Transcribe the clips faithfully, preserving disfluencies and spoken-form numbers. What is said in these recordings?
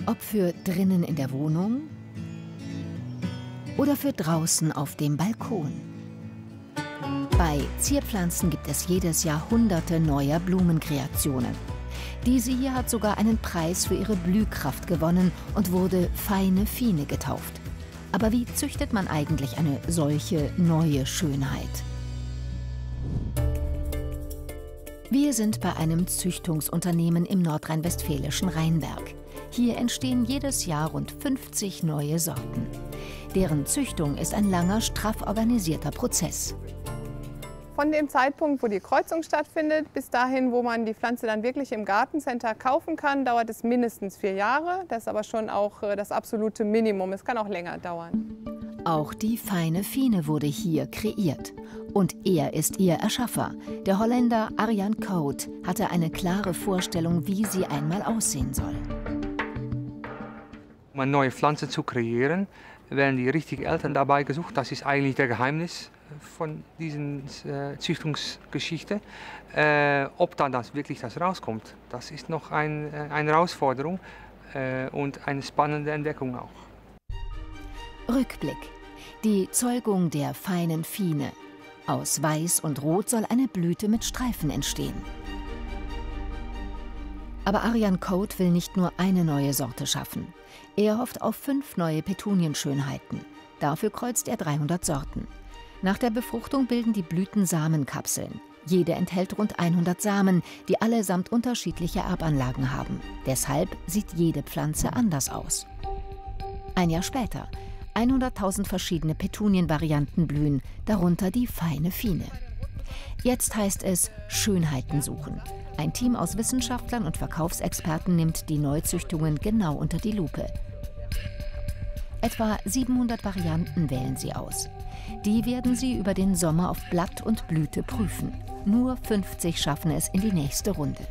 Ob für drinnen in der Wohnung oder für draußen auf dem Balkon. Bei Zierpflanzen gibt es jedes Jahr hunderte neuer Blumenkreationen. Diese hier hat sogar einen Preis für ihre Blühkraft gewonnen und wurde Feine Fine getauft. Aber wie züchtet man eigentlich eine solche neue Schönheit? Wir sind bei einem Züchtungsunternehmen im nordrhein-westfälischen Rheinberg. Hier entstehen jedes Jahr rund fünfzig neue Sorten. Deren Züchtung ist ein langer, straff organisierter Prozess. Von dem Zeitpunkt, wo die Kreuzung stattfindet, bis dahin, wo man die Pflanze dann wirklich im Gartencenter kaufen kann, dauert es mindestens vier Jahre. Das ist aber schon auch das absolute Minimum. Es kann auch länger dauern. Auch die Feine Fine wurde hier kreiert. Und er ist ihr Erschaffer. Der Holländer Arjan Koot hatte eine klare Vorstellung, wie sie einmal aussehen soll. Um eine neue Pflanze zu kreieren, werden die richtigen Eltern dabei gesucht. Das ist eigentlich das Geheimnis von dieser äh, Züchtungsgeschichte. Äh, ob dann das wirklich das rauskommt, das ist noch ein, äh, eine Herausforderung äh, und eine spannende Entdeckung auch. Rückblick. Die Zeugung der Feinen Fine. Aus Weiß und Rot soll eine Blüte mit Streifen entstehen. Aber Arjan Koot will nicht nur eine neue Sorte schaffen. Er hofft auf fünf neue Petunienschönheiten. Dafür kreuzt er dreihundert Sorten. Nach der Befruchtung bilden die Blüten Samenkapseln. Jede enthält rund hundert Samen, die allesamt unterschiedliche Erbanlagen haben. Deshalb sieht jede Pflanze anders aus. Ein Jahr später. hunderttausend verschiedene Petunienvarianten blühen, darunter die Feine Fine. Jetzt heißt es Schönheiten suchen. Ein Team aus Wissenschaftlern und Verkaufsexperten nimmt die Neuzüchtungen genau unter die Lupe. Etwa siebenhundert Varianten wählen sie aus. Die werden sie über den Sommer auf Blatt und Blüte prüfen. Nur fünfzig schaffen es in die nächste Runde.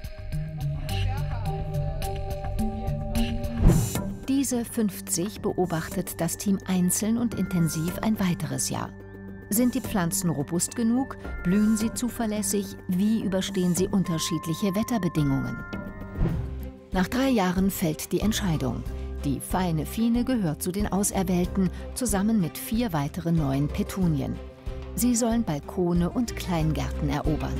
Diese fünfzig beobachtet das Team einzeln und intensiv ein weiteres Jahr. Sind die Pflanzen robust genug? Blühen sie zuverlässig? Wie überstehen sie unterschiedliche Wetterbedingungen? Nach drei Jahren fällt die Entscheidung. Die Feine Fine gehört zu den Auserwählten, zusammen mit vier weiteren neuen Petunien. Sie sollen Balkone und Kleingärten erobern.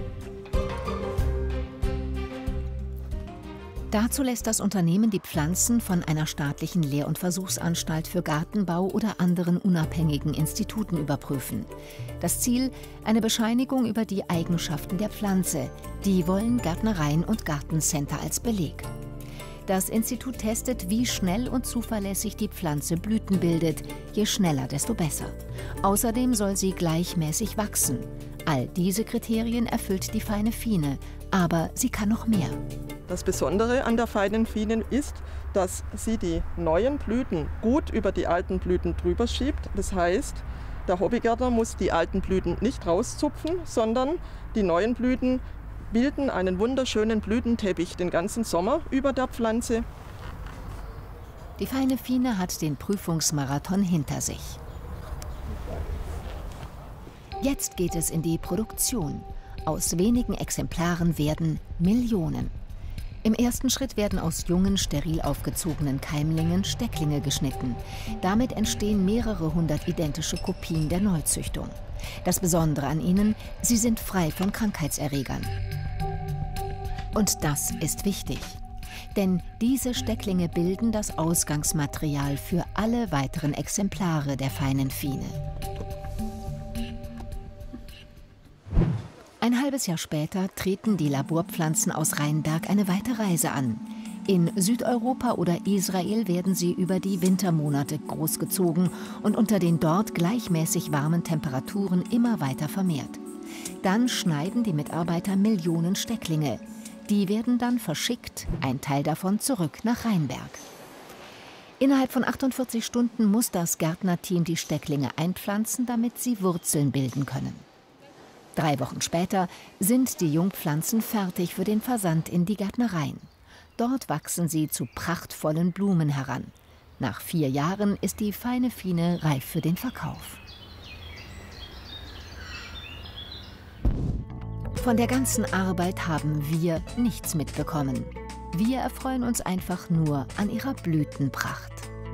Dazu lässt das Unternehmen die Pflanzen von einer staatlichen Lehr- und Versuchsanstalt für Gartenbau oder anderen unabhängigen Instituten überprüfen. Das Ziel: eine Bescheinigung über die Eigenschaften der Pflanze. Die wollen Gärtnereien und Gartencenter als Beleg. Das Institut testet, wie schnell und zuverlässig die Pflanze Blüten bildet. Je schneller, desto besser. Außerdem soll sie gleichmäßig wachsen. All diese Kriterien erfüllt die Feine Fine, aber sie kann noch mehr. Das Besondere an der Feinen Fine ist, dass sie die neuen Blüten gut über die alten Blüten drüber schiebt. Das heißt, der Hobbygärtner muss die alten Blüten nicht rauszupfen, sondern die neuen Blüten bilden einen wunderschönen Blütenteppich den ganzen Sommer über der Pflanze. Die Feine Fine hat den Prüfungsmarathon hinter sich. Jetzt geht es in die Produktion. Aus wenigen Exemplaren werden Millionen. Im ersten Schritt werden aus jungen, steril aufgezogenen Keimlingen Stecklinge geschnitten. Damit entstehen mehrere hundert identische Kopien der Neuzüchtung. Das Besondere an ihnen: sie sind frei von Krankheitserregern. Und das ist wichtig. Denn diese Stecklinge bilden das Ausgangsmaterial für alle weiteren Exemplare der Feinen Fine. Ein halbes Jahr später treten die Laborpflanzen aus Rheinberg eine weite Reise an. In Südeuropa oder Israel werden sie über die Wintermonate großgezogen und unter den dort gleichmäßig warmen Temperaturen immer weiter vermehrt. Dann schneiden die Mitarbeiter Millionen Stecklinge. Die werden dann verschickt, ein Teil davon zurück nach Rheinberg. Innerhalb von achtundvierzig Stunden muss das Gärtnerteam die Stecklinge einpflanzen, damit sie Wurzeln bilden können. Drei Wochen später sind die Jungpflanzen fertig für den Versand in die Gärtnereien. Dort wachsen sie zu prachtvollen Blumen heran. Nach vier Jahren ist die Feine Fine reif für den Verkauf. Von der ganzen Arbeit haben wir nichts mitbekommen. Wir erfreuen uns einfach nur an ihrer Blütenpracht.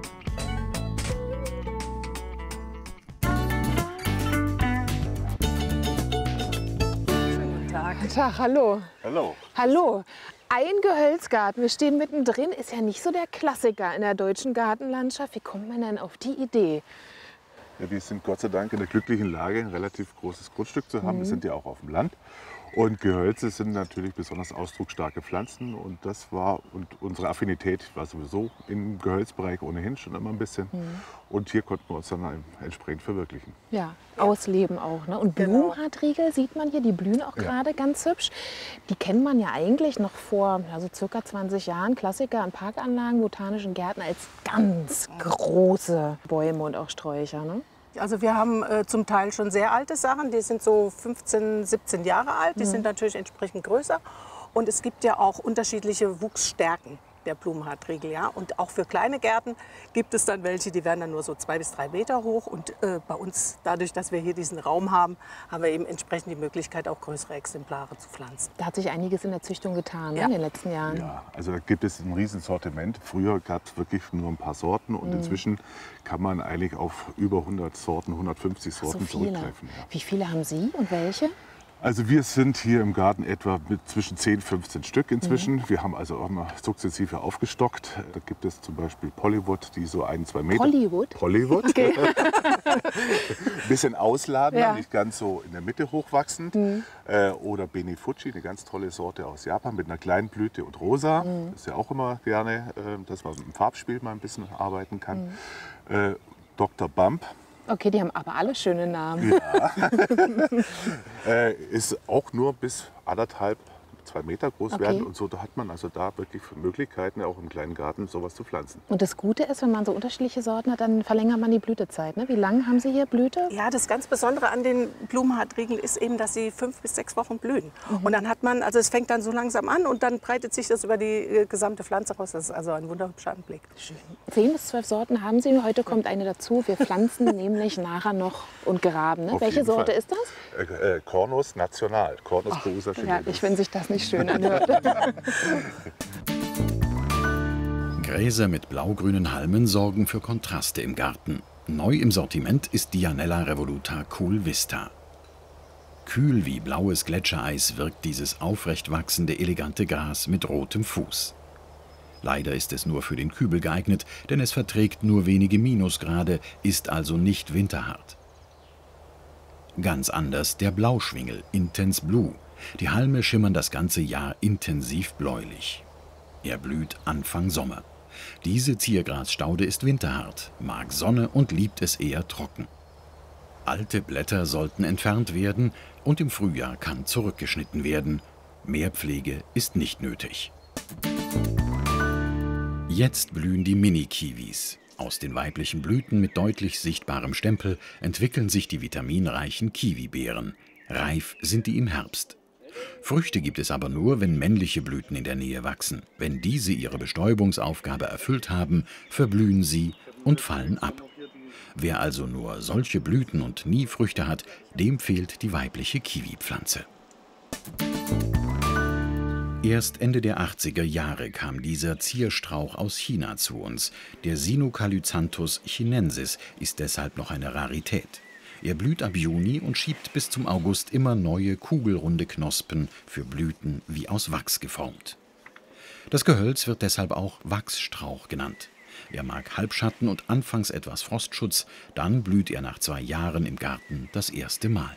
Guten Tag, hallo. Hallo. Hallo. Ein Gehölzgarten, wir stehen mittendrin, ist ja nicht so der Klassiker in der deutschen Gartenlandschaft. Wie kommt man denn auf die Idee? Ja, wir sind Gott sei Dank in der glücklichen Lage, ein relativ großes Grundstück zu haben. Mhm. Wir sind ja auch auf dem Land. Und Gehölze sind natürlich besonders ausdrucksstarke Pflanzen. Und das war, und unsere Affinität war sowieso im Gehölzbereich ohnehin schon immer ein bisschen. Mhm. Und hier konnten wir uns dann entsprechend verwirklichen. Ja, ausleben auch. Ne? Und Genau. Blumenhartriegel sieht man hier, die blühen auch gerade ja. ganz hübsch. Die kennt man ja eigentlich noch vor also circa zwanzig Jahren, Klassiker an Parkanlagen, botanischen Gärten, als ganz große Bäume und auch Sträucher. Ne? Also wir haben äh, zum Teil schon sehr alte Sachen, die sind so fünfzehn, siebzehn Jahre alt, die mhm. sind natürlich entsprechend größer. Und es gibt ja auch unterschiedliche Wuchsstärken der Blumenhartriegel. Ja? Und auch für kleine Gärten gibt es dann welche, die werden dann nur so zwei bis drei Meter hoch. Und äh, bei uns, dadurch, dass wir hier diesen Raum haben, haben wir eben entsprechend die Möglichkeit, auch größere Exemplare zu pflanzen. Da hat sich einiges in der Züchtung getan, ja. ne, in den letzten Jahren. Ja, also da gibt es ein Riesensortiment. Früher gab es wirklich nur ein paar Sorten und mhm. inzwischen kann man eigentlich auf über hundert Sorten, hundertfünfzig Sorten so zurückgreifen. Ja. Wie viele haben Sie und welche? Also wir sind hier im Garten etwa mit zwischen zehn, fünfzehn Stück inzwischen. Mhm. Wir haben also auch mal sukzessive aufgestockt. Da gibt es zum Beispiel Pollywood, die so ein, zwei Meter... Pollywood? Pollywood. Okay. Bisschen ausladender, ja. nicht ganz so in der Mitte hochwachsend. Mhm. Äh, oder Benifuji, eine ganz tolle Sorte aus Japan mit einer kleinen Blüte und rosa. Mhm. Das ist ja auch immer gerne, äh, dass man im Farbspiel mal ein bisschen arbeiten kann. Mhm. Äh, Doktor Bump. Okay, die haben aber alle schöne Namen. Ja. äh, ist auch nur bis anderthalb, zwei Meter groß okay. werden. Und so da hat man also da wirklich Möglichkeiten, auch im kleinen Garten sowas zu pflanzen. Und das Gute ist, wenn man so unterschiedliche Sorten hat, dann verlängert man die Blütezeit. Ne? Wie lange haben Sie hier Blüte? Ja, das ganz Besondere an den Blumenhartriegeln ist eben, dass sie fünf bis sechs Wochen blühen. Mhm. Und dann hat man, also es fängt dann so langsam an und dann breitet sich das über die äh, gesamte Pflanze raus. Das ist also ein wunderhübscher Anblick. Schön. Zehn bis zwölf Sorten haben Sie. Heute kommt eine dazu. Wir pflanzen nämlich nachher noch und graben. Ne? Welche Sorte Fall. ist das? Äh, äh, Cornus National. Cornus Poosa Herrlich, wenn sich das nicht schön anhört. Gräser mit blaugrünen Halmen sorgen für Kontraste im Garten. Neu im Sortiment ist Dianella revoluta Cool Vista. Kühl wie blaues Gletschereis wirkt dieses aufrecht wachsende, elegante Gras mit rotem Fuß. Leider ist es nur für den Kübel geeignet, denn es verträgt nur wenige Minusgrade, ist also nicht winterhart. Ganz anders der Blauschwingel, Intense Blue. Die Halme schimmern das ganze Jahr intensiv bläulich. Er blüht Anfang Sommer. Diese Ziergrasstaude ist winterhart, mag Sonne und liebt es eher trocken. Alte Blätter sollten entfernt werden und im Frühjahr kann zurückgeschnitten werden. Mehr Pflege ist nicht nötig. Jetzt blühen die Mini-Kiwis. Aus den weiblichen Blüten mit deutlich sichtbarem Stempel entwickeln sich die vitaminreichen Kiwibeeren. Reif sind die im Herbst. Früchte gibt es aber nur, wenn männliche Blüten in der Nähe wachsen. Wenn diese ihre Bestäubungsaufgabe erfüllt haben, verblühen sie und fallen ab. Wer also nur solche Blüten und nie Früchte hat, dem fehlt die weibliche Kiwipflanze. Erst Ende der achtziger Jahre kam dieser Zierstrauch aus China zu uns. Der Sinucalycanthus chinensis ist deshalb noch eine Rarität. Er blüht ab Juni und schiebt bis zum August immer neue kugelrunde Knospen für Blüten wie aus Wachs geformt. Das Gehölz wird deshalb auch Wachsstrauch genannt. Er mag Halbschatten und anfangs etwas Frostschutz, dann blüht er nach zwei Jahren im Garten das erste Mal.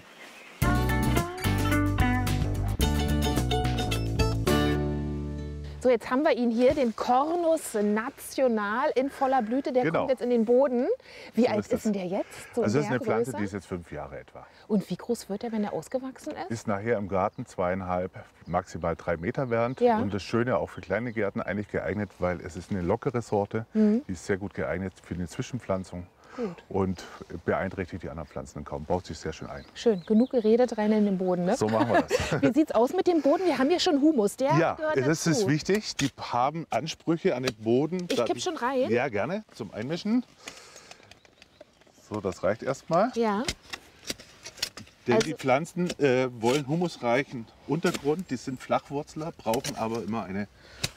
So, jetzt haben wir ihn hier, den Cornus National in voller Blüte. Der genau. kommt jetzt in den Boden. Wie so alt ist, ist denn der jetzt? So also das ist eine Größe? Pflanze, die ist jetzt fünf Jahre etwa. Und wie groß wird er, wenn er ausgewachsen ist? Ist nachher im Garten zweieinhalb, maximal drei Meter wärend. Ja. Und das Schöne auch für kleine Gärten eigentlich geeignet, weil es ist eine lockere Sorte. Mhm. Die ist sehr gut geeignet für eine Zwischenpflanzung. Gut. Und beeinträchtigt die anderen Pflanzen kaum. Baut sich sehr schön ein. Schön, genug geredet, rein in den Boden. Ne? So machen wir das. Wie sieht es aus mit dem Boden? Wir haben hier schon Humus. Der ja, gehört das dazu. ist wichtig. Die haben Ansprüche an den Boden. Ich kipp schon rein. Ja, gerne. Zum Einmischen. So, das reicht erstmal. Ja. Denn Also- die Pflanzen äh, wollen humusreichen Untergrund. Die sind Flachwurzler, brauchen aber immer eine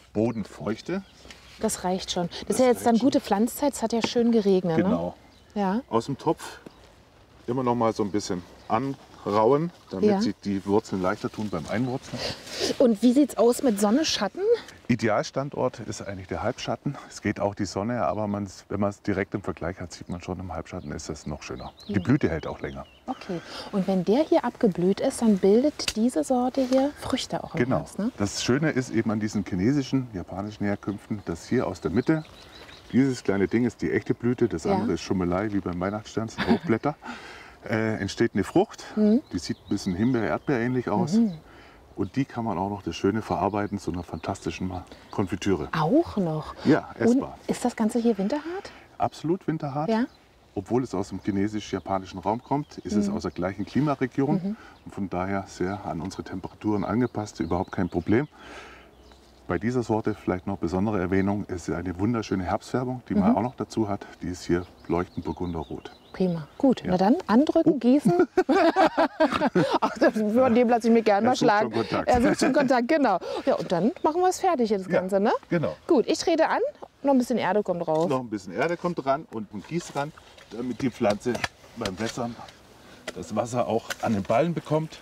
Bodenfeuchte. Das reicht schon. Das, das ist ja jetzt dann gute Pflanzzeit. Es hat ja schön geregnet. Genau. Ne? Ja. Aus dem Topf immer noch mal so ein bisschen anrauen, damit ja. sich die Wurzeln leichter tun beim Einwurzeln. Und wie sieht es aus mit Sonne, Schatten? Idealstandort ist eigentlich der Halbschatten. Es geht auch die Sonne, aber man's, wenn man es direkt im Vergleich hat, sieht man schon, im Halbschatten ist es noch schöner. Die ja. Blüte hält auch länger. Okay. Und wenn der hier abgeblüht ist, dann bildet diese Sorte hier Früchte auch im Genau. Herbst, ne? Das Schöne ist eben an diesen chinesischen, japanischen Herkünften, dass hier aus der Mitte, dieses kleine Ding ist die echte Blüte, das ja. andere ist Schummelei, wie beim Weihnachtsstern, das sind Hochblätter. äh, entsteht eine Frucht, mhm. die sieht ein bisschen Himbeer-Erdbeer ähnlich aus. Mhm. Und die kann man auch noch das Schöne verarbeiten zu einer fantastischen Konfitüre. Auch noch? Ja, essbar. Und ist das Ganze hier winterhart? Absolut winterhart. Ja. Obwohl es aus dem chinesisch-japanischen Raum kommt, ist mhm. es aus der gleichen Klimaregion. Mhm. Und von daher sehr an unsere Temperaturen angepasst, überhaupt kein Problem. Bei dieser Sorte vielleicht noch besondere Erwähnung, ist eine wunderschöne Herbstfärbung, die mhm. man auch noch dazu hat. Die ist hier leuchtend burgunderrot. Prima. Gut, ja. na dann andrücken, oh. gießen. Ach, von dem lasse ich mir gerne mal schlagen. Er sucht schon Kontakt, genau. Ja, und dann machen wir es fertig, das Ganze, ja, ne? Genau. Gut, ich trete an, noch ein bisschen Erde kommt raus. Noch ein bisschen Erde kommt ran und ein Gießrand, damit die Pflanze beim Wässern das Wasser auch an den Ballen bekommt.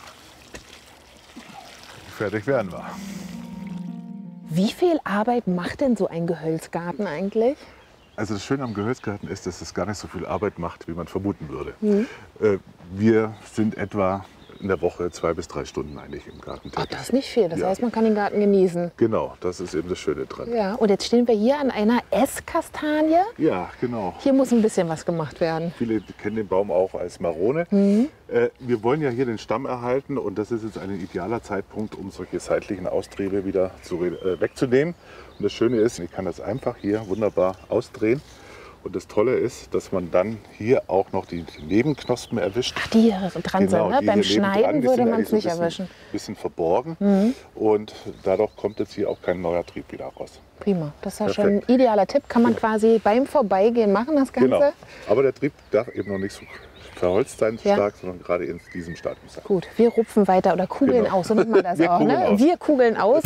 Fertig werden wir. Wie viel Arbeit macht denn so ein Gehölzgarten eigentlich? Also das Schöne am Gehölzgarten ist, dass es gar nicht so viel Arbeit macht, wie man vermuten würde. Mhm. Äh, wir sind etwa in der Woche zwei bis drei Stunden eigentlich im Garten tätig. Ach, das ist nicht viel. Das ja. heißt, man kann den Garten genießen. Genau, das ist eben das Schöne dran. Ja, und jetzt stehen wir hier an einer Esskastanie. Ja, genau. Hier muss ein bisschen was gemacht werden. Viele kennen den Baum auch als Marone. Mhm. Äh, wir wollen ja hier den Stamm erhalten und das ist jetzt ein idealer Zeitpunkt, um solche seitlichen Austriebe wieder zu, äh, wegzunehmen. Und das Schöne ist, ich kann das einfach hier wunderbar ausdrehen. Und das Tolle ist, dass man dann hier auch noch die Nebenknospen erwischt. Ach, die hier dran genau, sind, ne? Beim Schneiden dran, würde man es so nicht bisschen, erwischen. Ein bisschen verborgen. Mhm. Und dadurch kommt jetzt hier auch kein neuer Trieb wieder raus. Prima, das ist ja Perfekt. schon ein idealer Tipp. Kann man ja. quasi beim Vorbeigehen machen, das Ganze? Genau. Aber der Trieb darf eben noch nicht so verholzt sein, ja. stark, sondern gerade in diesem Stadium sein. Gut, wir rupfen weiter oder kugeln genau. aus, so nennt man das wir auch. Ne? Aus. Wir kugeln aus.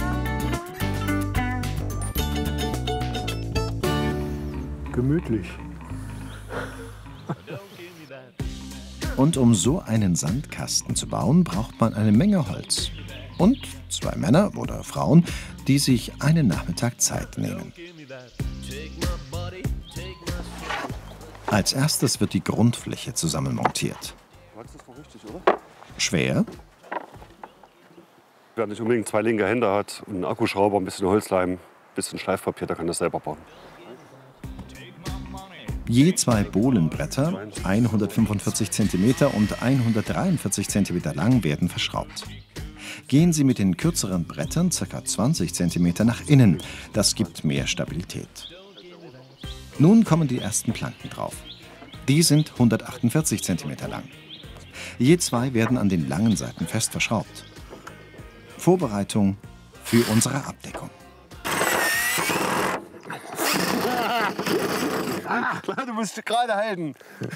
Gemütlich. Und um so einen Sandkasten zu bauen, braucht man eine Menge Holz. Und zwei Männer oder Frauen, die sich einen Nachmittag Zeit nehmen. Als erstes wird die Grundfläche zusammenmontiert. Schwer? Wer nicht unbedingt zwei linke Hände hat und einen Akkuschrauber, ein bisschen Holzleim, ein bisschen Schleifpapier, der kann das selber bauen. Je zwei Bohlenbretter, hundertfünfundvierzig Zentimeter und hundertdreiundvierzig Zentimeter lang, werden verschraubt. Gehen Sie mit den kürzeren Brettern ca. zwanzig Zentimeter nach innen. Das gibt mehr Stabilität. Nun kommen die ersten Planken drauf. Die sind hundertachtundvierzig Zentimeter lang. Je zwei werden an den langen Seiten fest verschraubt. Vorbereitung für unsere Abdeckung. Ah, du musst gerade halten.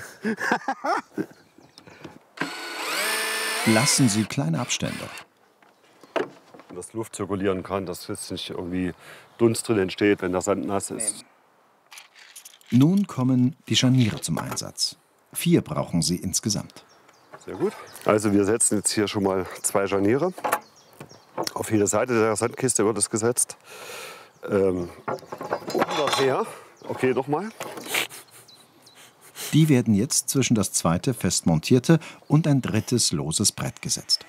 Lassen Sie kleine Abstände. Dass Luft zirkulieren kann, dass jetzt nicht irgendwie Dunst drin entsteht, wenn der Sand nass ist. Nun kommen die Scharniere zum Einsatz. Vier brauchen Sie insgesamt. Sehr gut. Also wir setzen jetzt hier schon mal zwei Scharniere. Auf jede Seite der Sandkiste wird es gesetzt. Ähm, ungefähr. Okay, nochmal. Die werden jetzt zwischen das zweite fest montierte und ein drittes loses Brett gesetzt.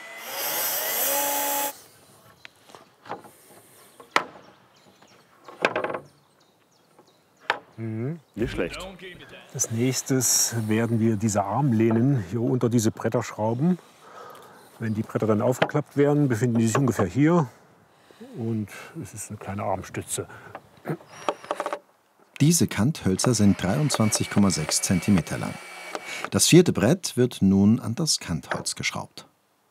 Mhm, nicht schlecht. Als nächstes werden wir diese Armlehnen hier unter diese Bretter schrauben. Wenn die Bretter dann aufgeklappt werden, befinden die sich ungefähr hier. Und es ist eine kleine Armstütze. Diese Kanthölzer sind dreiundzwanzig Komma sechs Zentimeter lang. Das vierte Brett wird nun an das Kantholz geschraubt.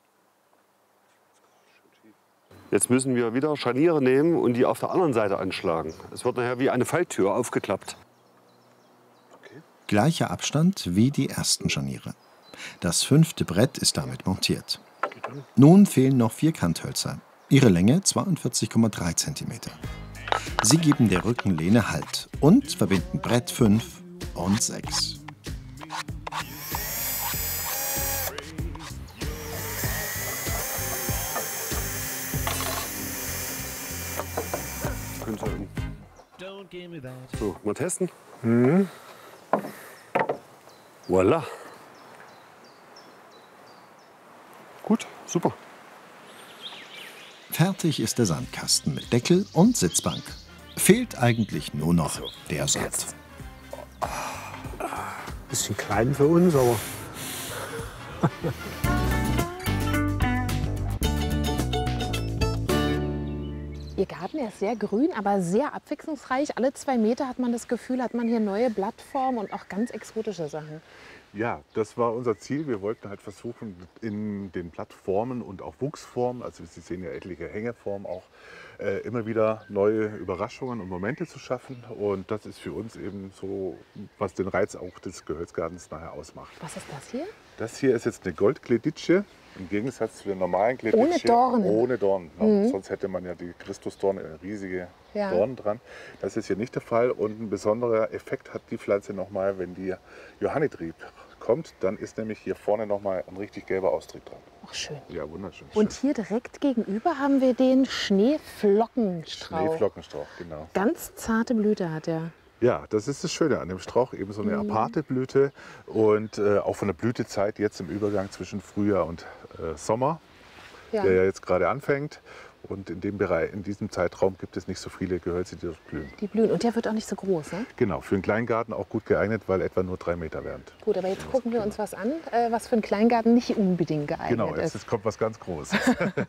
Jetzt müssen wir wieder Scharniere nehmen und die auf der anderen Seite anschlagen. Es wird nachher wie eine Falltür aufgeklappt. Okay. Gleicher Abstand wie die ersten Scharniere. Das fünfte Brett ist damit montiert. Nun fehlen noch vier Kanthölzer. Ihre Länge zweiundvierzig Komma drei Zentimeter. Sie geben der Rückenlehne Halt und verbinden Brett fünf und sechs. So, mal testen. Mhm. Voila. Gut, super. Fertig ist der Sandkasten mit Deckel und Sitzbank. Fehlt eigentlich nur noch der Sand. Bisschen klein für uns, aber. Ihr Garten ist sehr grün, aber sehr abwechslungsreich. Alle zwei Meter hat man das Gefühl, hat man hier neue Blattformen und auch ganz exotische Sachen. Ja, das war unser Ziel. Wir wollten halt versuchen, in den Blattformen und auch Wuchsformen, also Sie sehen ja etliche Hängeformen auch, äh, immer wieder neue Überraschungen und Momente zu schaffen. Und das ist für uns eben so, was den Reiz auch des Gehölzgartens nachher ausmacht. Was ist das hier? Das hier ist jetzt eine Goldkleditsche, im Gegensatz zu der normalen Kleditsche. Ohne Dornen? Ohne Dornen. Mhm. Sonst hätte man ja die Christusdorne, äh, riesige Ja. Dornen dran. Das ist hier nicht der Fall. Und ein besonderer Effekt hat die Pflanze nochmal, wenn die Johannitrieb kommt, dann ist nämlich hier vorne nochmal ein richtig gelber Austrieb dran. Ach, schön. Ja, wunderschön. Und hier direkt gegenüber haben wir den Schneeflockenstrauch. Schneeflockenstrauch, genau. Ganz zarte Blüte hat er. Ja, das ist das Schöne an dem Strauch, eben so eine Mhm. aparte Blüte und äh, auch von der Blütezeit jetzt im Übergang zwischen Frühjahr und äh, Sommer, Ja. der ja jetzt gerade anfängt. Und in dem Bereich, in diesem Zeitraum gibt es nicht so viele Gehölze, die dort blühen. Die blühen. Und der wird auch nicht so groß, ne? Genau, für einen Kleingarten auch gut geeignet, weil etwa nur drei Meter wären. Gut, aber jetzt gucken wir uns was an, äh, was für einen Kleingarten nicht unbedingt geeignet Genau, jetzt, ist. jetzt kommt was ganz Großes.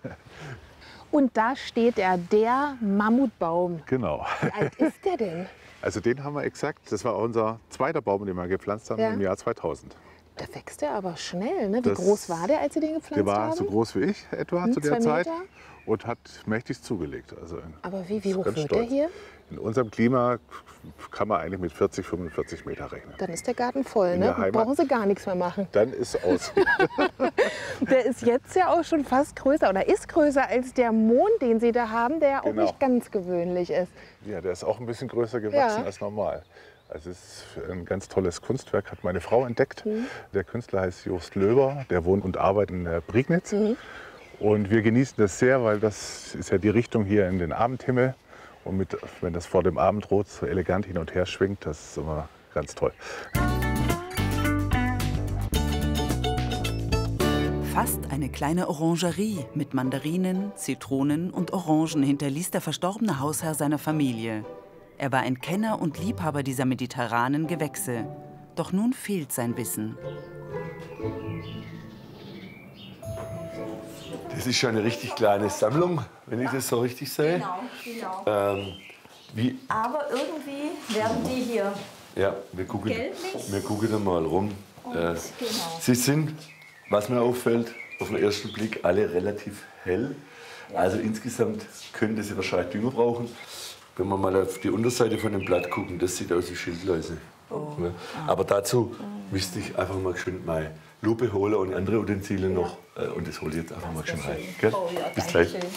Und da steht er, der Mammutbaum. Genau. Wie alt ist der denn? Also den haben wir exakt, das war unser zweiter Baum, den wir gepflanzt haben Ja. im Jahr zweitausend. Da wächst der aber schnell, ne? Wie Das- groß war der, als Sie den gepflanzt Der war haben? so groß wie ich etwa Hm, zu der zwei Zeit Meter? und hat mächtig zugelegt. Also Aber wie, wie hoch ganz wird der stolz. hier? In unserem Klima kann man eigentlich mit vierzig, fünfundvierzig Meter rechnen. Dann ist der Garten voll, In ne? der Heimat- Brauchen Sie gar nichts mehr machen. Dann ist aus. Der ist jetzt ja auch schon fast größer oder ist größer als der Mond, den Sie da haben, der ja auch Genau. nicht ganz gewöhnlich ist. Ja, der ist auch ein bisschen größer gewachsen Ja. als normal. Also es ist ein ganz tolles Kunstwerk, hat meine Frau entdeckt. Mhm. Der Künstler heißt Jost Löber, der wohnt und arbeitet in der Prignitz. Mhm. Und wir genießen das sehr, weil das ist ja die Richtung hier in den Abendhimmel. Und mit, wenn das vor dem Abendrot so elegant hin und her schwingt, das ist immer ganz toll. Fast eine kleine Orangerie mit Mandarinen, Zitronen und Orangen hinterließ der verstorbene Hausherr seiner Familie. Er war ein Kenner und Liebhaber dieser mediterranen Gewächse. Doch nun fehlt sein Wissen. Das ist schon eine richtig kleine Sammlung, wenn ich das so richtig sehe. Genau, genau. Ähm, wie, Aber irgendwie werden die hier ja, wir gucken, gelblich. wir gucken da mal rum. Und, Äh, genau. Sie sind, was mir auffällt, auf den ersten Blick alle relativ hell. Also insgesamt könnte sie wahrscheinlich Dünger brauchen. Wenn wir mal auf die Unterseite von dem Blatt gucken, das sieht aus wie Schildläuse. Oh. Ja. Aber dazu müsste ich einfach mal schön meine Lupe holen und andere Utensilien noch. Äh, Und das hole ich jetzt einfach mal schön rein. Gell? Oh ja, Bis gleich. Dankeschön.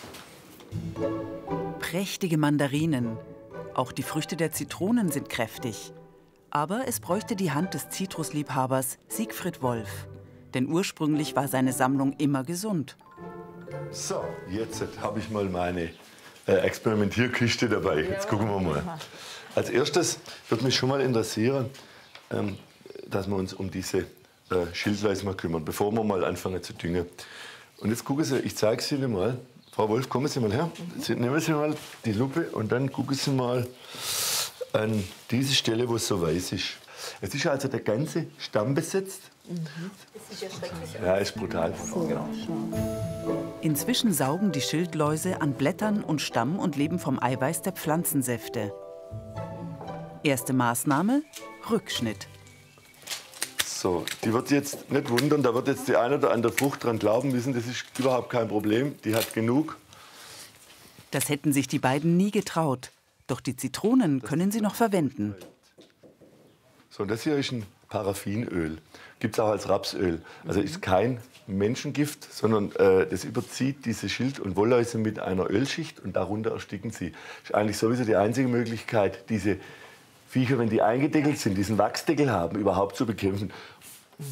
Prächtige Mandarinen. Auch die Früchte der Zitronen sind kräftig. Aber es bräuchte die Hand des Zitrusliebhabers Siegfried Wolf. Denn ursprünglich war seine Sammlung immer gesund. So, jetzt habe ich mal meine äh, Experimentierkiste dabei. Jetzt gucken wir mal. Als erstes würde mich schon mal interessieren, ähm, dass wir uns um diese äh, Schildläuse mal kümmern, bevor wir mal anfangen zu düngen. Und jetzt gucken Sie, ich zeige es Ihnen mal. Frau Wolf, kommen Sie mal her. Sie, nehmen Sie mal die Lupe und dann gucken Sie mal an diese Stelle, wo es so weiß ist. Es ist also der ganze Stamm besetzt. Das ist ja schrecklich. Ja, ist brutal. Genau. Inzwischen saugen die Schildläuse an Blättern und Stamm und leben vom Eiweiß der Pflanzensäfte. Erste Maßnahme: Rückschnitt. So, die wird jetzt nicht wundern, da wird jetzt die eine oder andere Frucht dran glauben müssen, das ist überhaupt kein Problem, die hat genug. Das hätten sich die beiden nie getraut. Doch die Zitronen können sie noch verwenden. So, und das hier ist ein Paraffinöl. Gibt es auch als Rapsöl. Also ist kein Menschengift, sondern äh, das überzieht diese Schild- und Wollläuse mit einer Ölschicht und darunter ersticken sie. Ist eigentlich sowieso die einzige Möglichkeit, diese Viecher, wenn die eingedeckelt sind, diesen Wachsdeckel haben, überhaupt zu bekämpfen. Mhm.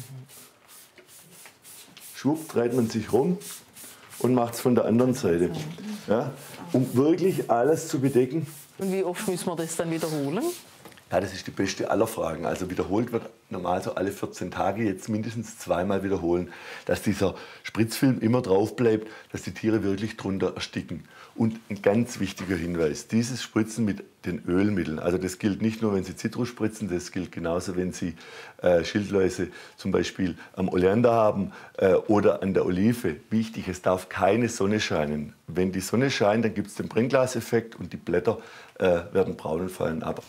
Schwupp, dreht man sich rum und macht es von der anderen Seite. Ja, um wirklich alles zu bedecken. Und wie oft müssen wir das dann wiederholen? Ja, das ist die beste aller Fragen. Also wiederholt wird normal so alle vierzehn Tage, jetzt mindestens zweimal wiederholen, dass dieser Spritzfilm immer drauf bleibt, dass die Tiere wirklich drunter ersticken. Und ein ganz wichtiger Hinweis, dieses Spritzen mit den Ölmitteln, also das gilt nicht nur, wenn Sie Zitrus spritzen, das gilt genauso, wenn Sie äh, Schildläuse zum Beispiel am Oleander haben äh, oder an der Olive. Wichtig, es darf keine Sonne scheinen. Wenn die Sonne scheint, dann gibt es den Brennglaseffekt und die Blätter äh, werden braun und fallen ab.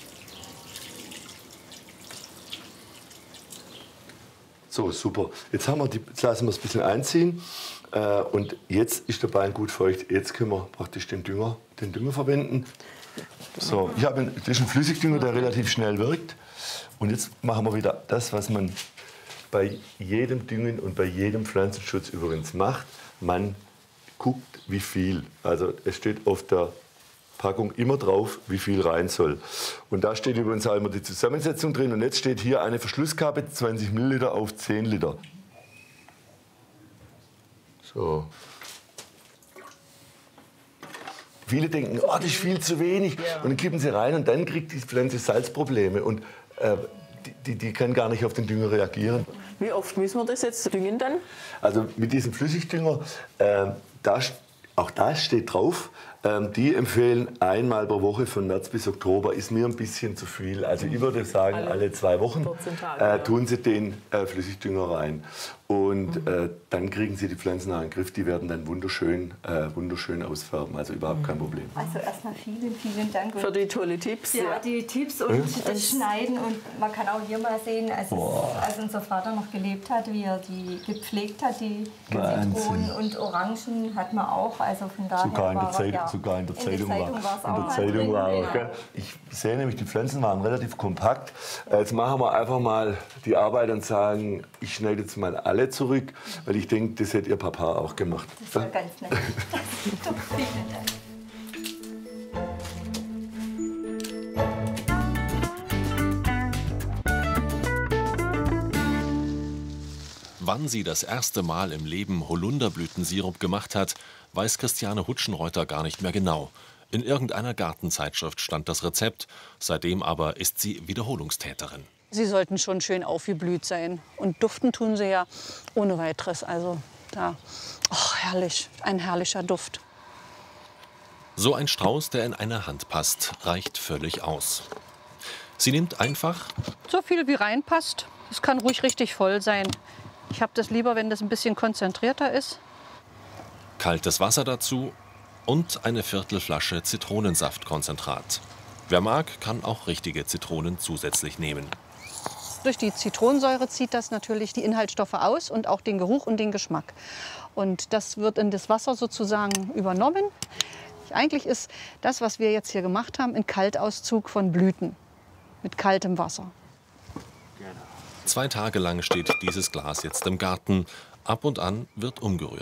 So, super. Jetzt, haben wir die, jetzt lassen wir es ein bisschen einziehen. Äh, und jetzt ist der Ballen gut feucht. Jetzt können wir praktisch den Dünger, den Dünger verwenden. So, ich habe einen, das ist ein Flüssigdünger, der relativ schnell wirkt. Und jetzt machen wir wieder das, was man bei jedem Düngen und bei jedem Pflanzenschutz übrigens macht. Man guckt, wie viel. Also es steht auf der Packung immer drauf, wie viel rein soll. Und da steht übrigens auch immer die Zusammensetzung drin. Und jetzt steht hier eine Verschlusskappe, zwanzig Milliliter auf zehn Liter. So. Viele denken, oh, das ist viel zu wenig. Und dann kippen sie rein und dann kriegt die Pflanze Salzprobleme. Und äh, die, die, die kann gar nicht auf den Dünger reagieren. Wie oft müssen wir das jetzt düngen dann? Also mit diesem Flüssigdünger, äh, da, auch da steht drauf, ähm, die empfehlen einmal pro Woche von März bis Oktober. Ist mir ein bisschen zu viel. Also ich würde sagen, alle, alle zwei Wochen Tage, äh, tun Sie den äh, Flüssigdünger rein. Und äh, dann kriegen Sie die Pflanzen in den Griff. Die werden dann wunderschön, äh, wunderschön ausfärben. Also überhaupt kein Problem. Also erstmal vielen, vielen Dank. Für die tolle Tipps. Ja, die Tipps und ja. das Schneiden. Und man kann auch hier mal sehen, als, es, als unser Vater noch gelebt hat, wie er die gepflegt hat, die Zitronen und Orangen hat man auch. Also von daher sogar in der war Zeitung, ja, sogar in der in Zeitung, der Zeitung war, war, in der Zeitung war auch. Gell? Ich sehe nämlich, die Pflanzen waren relativ kompakt. Jetzt machen wir einfach mal die Arbeit und sagen, ich schneide jetzt mal alle zurück, weil ich denke, das hätte Ihr Papa auch gemacht. Das war ganz nett. Vielen Dank. Wann sie das erste Mal im Leben Holunderblütensirup gemacht hat, weiß Christiane Hutschenreuter gar nicht mehr genau. In irgendeiner Gartenzeitschrift stand das Rezept, seitdem aber ist sie Wiederholungstäterin. Sie sollten schon schön aufgeblüht sein. Und duften tun sie ja ohne weiteres. Also da, oh, herrlich, ein herrlicher Duft. So ein Strauß, der in eine Hand passt, reicht völlig aus. Sie nimmt einfach so viel wie reinpasst. Es kann ruhig richtig voll sein. Ich habe das lieber, wenn das ein bisschen konzentrierter ist. Kaltes Wasser dazu und eine Viertelflasche Zitronensaftkonzentrat. Wer mag, kann auch richtige Zitronen zusätzlich nehmen. Durch die Zitronensäure zieht das natürlich die Inhaltsstoffe aus und auch den Geruch und den Geschmack. Und das wird in das Wasser sozusagen übernommen. Eigentlich ist das, was wir jetzt hier gemacht haben, ein Kaltauszug von Blüten mit kaltem Wasser. Zwei Tage lang steht dieses Glas jetzt im Garten. Ab und an wird umgerührt.